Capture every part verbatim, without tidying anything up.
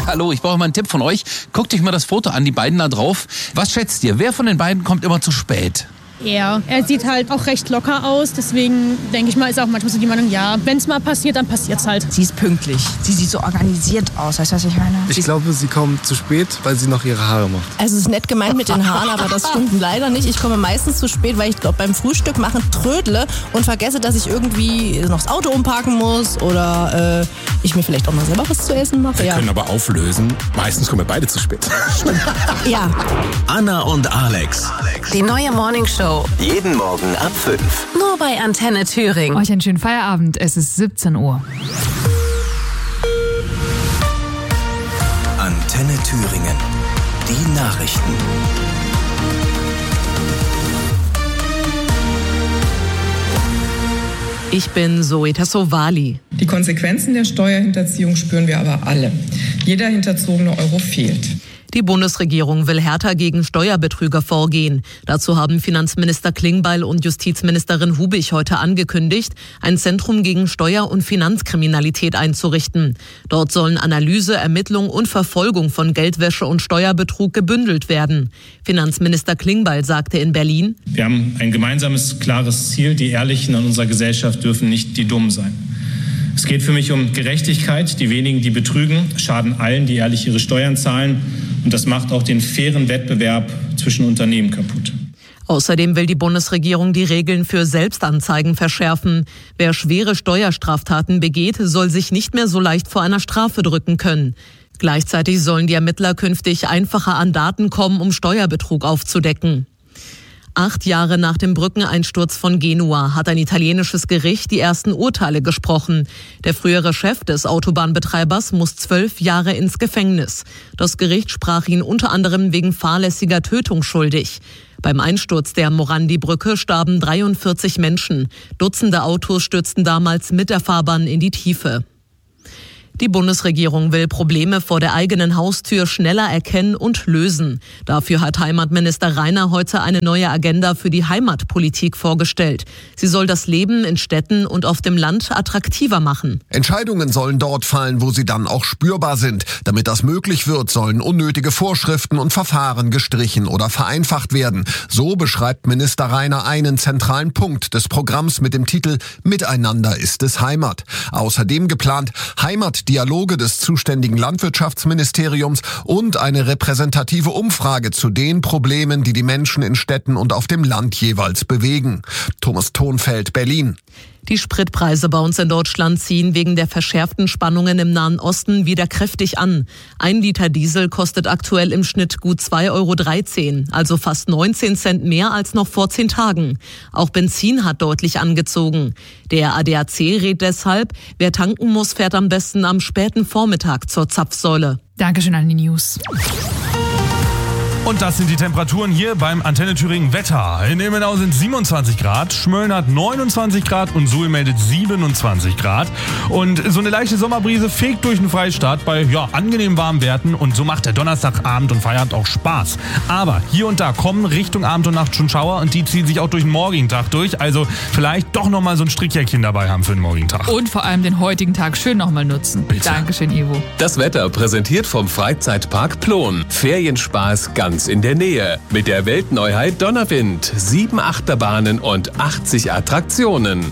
Hallo, ich brauche mal einen Tipp von euch. Guckt euch mal das Foto an, die beiden da drauf. Was schätzt ihr? Wer von den beiden kommt immer zu spät? Er. Er sieht halt auch recht locker aus, deswegen denke ich mal, ist auch manchmal so die Meinung, ja, wenn es mal passiert, dann passiert's halt. Sie ist pünktlich. Sie sieht so organisiert aus, weißt du, was ich meine? Ich glaube, sie kommt zu spät, weil sie noch ihre Haare macht. Also es ist nett gemeint mit den Haaren, aber das stimmt leider nicht. Ich komme meistens zu spät, weil ich glaube, beim Frühstück machen trödle und vergesse, dass ich irgendwie noch das Auto umparken muss oder äh, ich mir vielleicht auch mal selber was zu essen mache. Wir ja. können aber auflösen. Meistens kommen wir beide zu spät. Ja. Anna und Alex. Die neue Morningshow. Jeden Morgen ab fünf. Nur bei Antenne Thüringen. Euch einen schönen Feierabend. Es ist siebzehn Uhr. Antenne Thüringen. Die Nachrichten. Ich bin Zoe Tassovali. Die Konsequenzen der Steuerhinterziehung spüren wir aber alle. Jeder hinterzogene Euro fehlt. Die Bundesregierung will härter gegen Steuerbetrüger vorgehen. Dazu haben Finanzminister Klingbeil und Justizministerin Hubig heute angekündigt, ein Zentrum gegen Steuer- und Finanzkriminalität einzurichten. Dort sollen Analyse, Ermittlung und Verfolgung von Geldwäsche und Steuerbetrug gebündelt werden. Finanzminister Klingbeil sagte in Berlin: Wir haben ein gemeinsames, klares Ziel. Die Ehrlichen in unserer Gesellschaft dürfen nicht die Dummen sein. Es geht für mich um Gerechtigkeit. Die wenigen, die betrügen, schaden allen, die ehrlich ihre Steuern zahlen. Und das macht auch den fairen Wettbewerb zwischen Unternehmen kaputt. Außerdem will die Bundesregierung die Regeln für Selbstanzeigen verschärfen. Wer schwere Steuerstraftaten begeht, soll sich nicht mehr so leicht vor einer Strafe drücken können. Gleichzeitig sollen die Ermittler künftig einfacher an Daten kommen, um Steuerbetrug aufzudecken. Acht Jahre nach dem Brückeneinsturz von Genua hat ein italienisches Gericht die ersten Urteile gesprochen. Der frühere Chef des Autobahnbetreibers muss zwölf Jahre ins Gefängnis. Das Gericht sprach ihn unter anderem wegen fahrlässiger Tötung schuldig. Beim Einsturz der Morandi-Brücke starben dreiundvierzig Menschen. Dutzende Autos stürzten damals mit der Fahrbahn in die Tiefe. Die Bundesregierung will Probleme vor der eigenen Haustür schneller erkennen und lösen. Dafür hat Heimatminister Rainer heute eine neue Agenda für die Heimatpolitik vorgestellt. Sie soll das Leben in Städten und auf dem Land attraktiver machen. Entscheidungen sollen dort fallen, wo sie dann auch spürbar sind. Damit das möglich wird, sollen unnötige Vorschriften und Verfahren gestrichen oder vereinfacht werden. So beschreibt Minister Rainer einen zentralen Punkt des Programms mit dem Titel Miteinander ist es Heimat. Außerdem geplant Heimat Dialoge des zuständigen Landwirtschaftsministeriums und eine repräsentative Umfrage zu den Problemen, die die Menschen in Städten und auf dem Land jeweils bewegen. Thomas Thonfeld, Berlin. Die Spritpreise bei uns in Deutschland ziehen wegen der verschärften Spannungen im Nahen Osten wieder kräftig an. Ein Liter Diesel kostet aktuell im Schnitt gut zwei Euro dreizehn, also fast neunzehn Cent mehr als noch vor zehn Tagen. Auch Benzin hat deutlich angezogen. Der A D A C rät deshalb, wer tanken muss, fährt am besten am späten Vormittag zur Zapfsäule. Dankeschön an die News. Und das sind die Temperaturen hier beim Antenne Thüringen Wetter. In Ilmenau sind siebenundzwanzig Grad, Schmölln hat neunundzwanzig Grad und Suhl meldet siebenundzwanzig Grad. Und so eine leichte Sommerbrise fegt durch den Freistaat bei ja, angenehm warmen Werten. Und so macht der Donnerstagabend und Feierabend auch Spaß. Aber hier und da kommen Richtung Abend und Nacht schon Schauer und die ziehen sich auch durch den morgigen Tag durch. Also vielleicht doch nochmal so ein Strickjäckchen dabei haben für den morgigen Tag. Und vor allem den heutigen Tag schön nochmal nutzen. Bitte. Dankeschön, Ivo. Das Wetter präsentiert vom Freizeitpark Plon. Ferienspaß ganz in der Nähe. Mit der Weltneuheit Donnerwind. Sieben Achterbahnen und achtzig Attraktionen.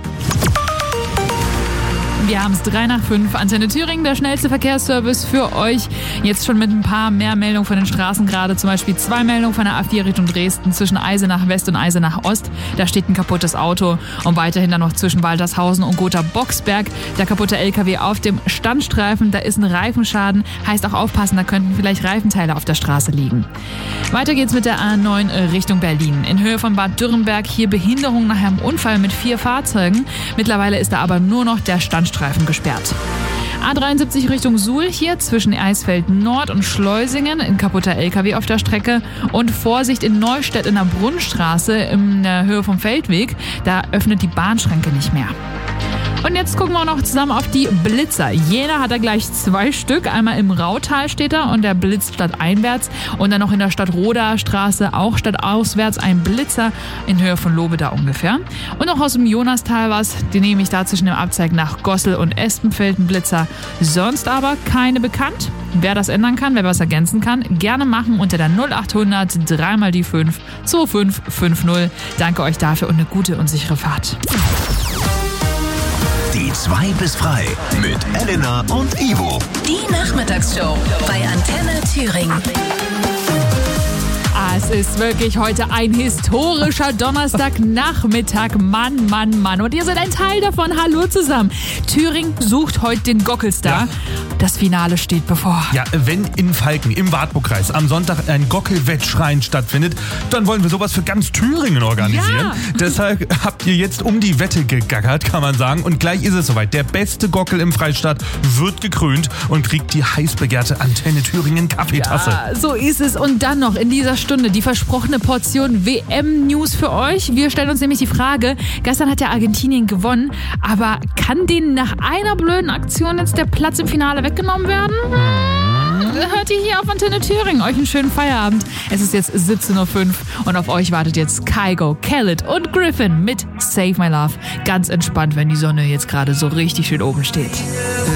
Wir haben es drei nach fünf. Antenne Thüringen, der schnellste Verkehrsservice für euch. Jetzt schon mit ein paar mehr Meldungen von den Straßen gerade. Zum Beispiel zwei Meldungen von der A vier Richtung Dresden zwischen Eisenach West und Eisenach Ost. Da steht ein kaputtes Auto. Und weiterhin dann noch zwischen Waltershausen und Gotha-Boxberg. Der kaputte L K W auf dem Standstreifen. Da ist ein Reifenschaden. Heißt auch aufpassen, da könnten vielleicht Reifenteile auf der Straße liegen. Weiter geht's mit der A neun Richtung Berlin. In Höhe von Bad Dürrenberg hier Behinderung nach einem Unfall mit vier Fahrzeugen. Mittlerweile ist da aber nur noch der Standstreifen gesperrt. A dreiundsiebzig Richtung Suhl hier zwischen Eisfeld Nord und Schleusingen, ein kaputter L K W auf der Strecke und Vorsicht in Neustädt in der Brunnstraße in der Höhe vom Feldweg, da öffnet die Bahnschranke nicht mehr. Und jetzt gucken wir noch zusammen auf die Blitzer. Jena hat da gleich zwei Stück. Einmal im Rautal steht da und der blitzt stadteinwärts. Und dann noch in der Stadt-Roda Straße, auch stadtauswärts, ein Blitzer in Höhe von Lobeda ungefähr. Und auch aus dem Jonastal was. Den nehme ich da zwischen dem Abzweig nach Gossel und Espenfeld, ein Blitzer. Sonst aber keine bekannt. Wer das ändern kann, wer was ergänzen kann, gerne machen unter der null acht hundert drei mal die fünf zwei fünf fünf null. Danke euch dafür und eine gute und sichere Fahrt. Die zwei bis frei mit Elena und Ivo. Die Nachmittagsshow bei Antenne Thüringen. Ah, es ist wirklich heute ein historischer Donnerstagnachmittag. Mann, Mann, Mann. Und ihr seid ein Teil davon. Hallo zusammen. Thüringen sucht heute den Gockelstar. Ja. Das Finale steht bevor. Ja, wenn in Falken im Wartburgkreis am Sonntag ein Gockelwettschrein stattfindet, dann wollen wir sowas für ganz Thüringen organisieren. Ja. Deshalb habt ihr jetzt um die Wette gegackert, kann man sagen. Und gleich ist es soweit. Der beste Gockel im Freistaat wird gekrönt und kriegt die heiß begehrte Antenne Thüringen Kaffeetasse. Ja, so ist es. Und dann noch in dieser Stunde die versprochene Portion W M-News für euch. Wir stellen uns nämlich die Frage, gestern hat ja Argentinien gewonnen, aber kann denen nach einer blöden Aktion jetzt der Platz im Finale weggenommen werden? Hört ihr hier auf Antenne Thüringen. Euch einen schönen Feierabend. Es ist jetzt siebzehn Uhr fünf und auf euch wartet jetzt Kygo, Khaled und Griffin mit Save My Love. Ganz entspannt, wenn die Sonne jetzt gerade so richtig schön oben steht.